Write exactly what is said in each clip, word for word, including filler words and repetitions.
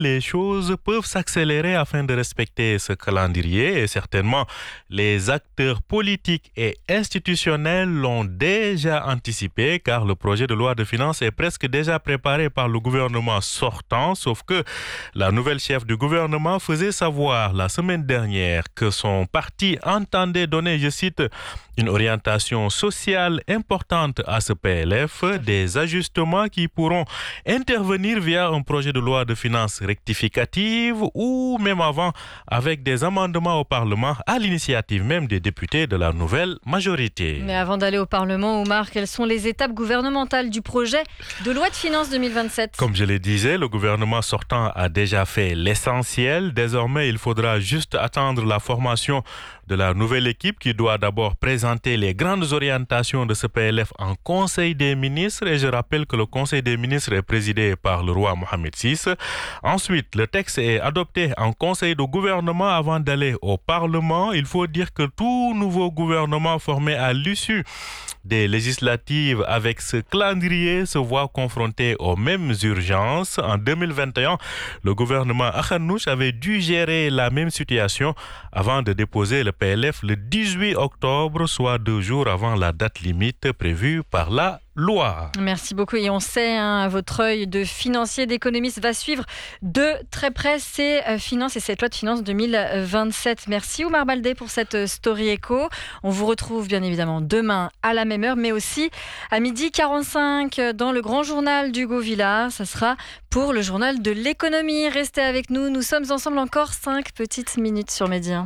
les choses peuvent s'accélérer afin de respecter ce calendrier et certainement les acteurs politiques et institutionnels l'ont déjà anticipé car le projet de loi de finances est presque déjà préparé par le gouvernement sortant, sauf que la nouvelle chef du gouvernement faisait savoir la semaine dernière que son parti entendait donner, je cite, une orientation sociale importante à ce P L F, des ajustements qui pourront intervenir via un projet de loi de finances rectificative ou même avant avec des amendements au Parlement à l'initiative même des députés de la nouvelle majorité. Mais avant d'aller au Parlement, Omar, quelles sont les étapes gouvernementales du projet de loi de finances deux mille vingt-sept ? Comme je le disais, le gouvernement sortant a déjà fait l'essentiel. Désormais, il faudra juste attendre la formation de la nouvelle équipe qui doit d'abord présenter les grandes orientations de ce P L F en Conseil des ministres. Et je rappelle que le Conseil des ministres est présidé par le roi Mohamed six. Ensuite, le texte est adopté en Conseil de gouvernement avant d'aller au Parlement. Il faut dire que tout nouveau gouvernement formé à l'issue des législatives avec ce calendrier se voit confronté aux mêmes urgences. En deux mille vingt et un, le gouvernement Akhanouch avait dû gérer la même situation avant de déposer le P L F le dix-huit octobre, soit deux jours avant la date limite prévue par la loi. Merci beaucoup. Et on sait, hein, votre œil de financier, d'économiste va suivre de très près ces finances et cette loi de finances deux mille vingt-sept. Merci Omar Baldé pour cette Story Echo. On vous retrouve bien évidemment demain à la même heure, mais aussi à midi quarante-cinq dans le grand journal d'Hugo Villard. Ça sera pour le journal de l'économie. Restez avec nous. Nous sommes ensemble encore cinq petites minutes sur Média.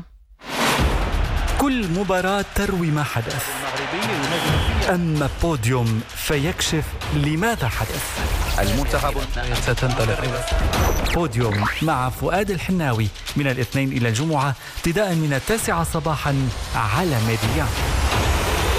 كل مباراة تروي ما حدث، أما بوديوم فيكشف لماذا حدث. المنتخب ستنطلق بوديوم مع فؤاد الحناوي من الاثنين إلى الجمعة ابتداء من التاسعة صباحا على ميديا.